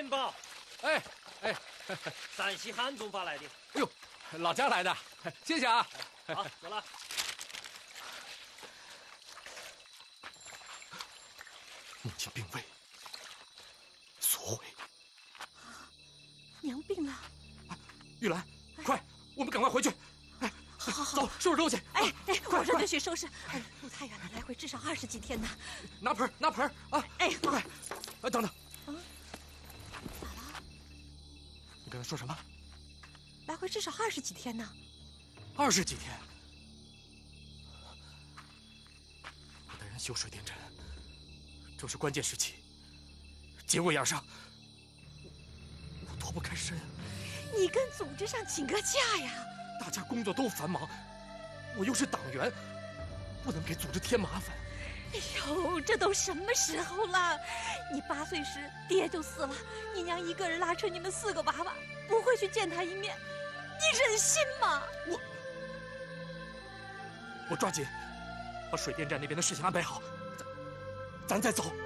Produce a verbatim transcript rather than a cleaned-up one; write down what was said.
禀报， 哎哎， 陕西汉中发来的。 哎呦，老家来的，谢谢啊。 好，走了。 母亲病危，索毁。 娘病了。 玉兰，快，我们赶快回去。哎， 好好好， 走，收拾东西。 哎哎， 快马上就去收拾。哎，路太远了，来回至少二十几天呢。 拿盆，拿盆啊！ 哎， 快！哎，等等。 啊，咋了？ 你刚才说什么？ 来回至少二十几天呢。 二十几天。我带人修水电站，正是关键时期，结果压上，我我脱不开身。 你跟组织上请个假呀！ 大家工作都繁忙，我又是党员，不能给组织添麻烦。 哎呦，这都什么时候了？你八岁时爹就死了，你娘一个人拉扯你们四个娃娃，不会去见他一面，你忍心吗？ 我我抓紧把水电站那边的事情安排好，咱咱再走。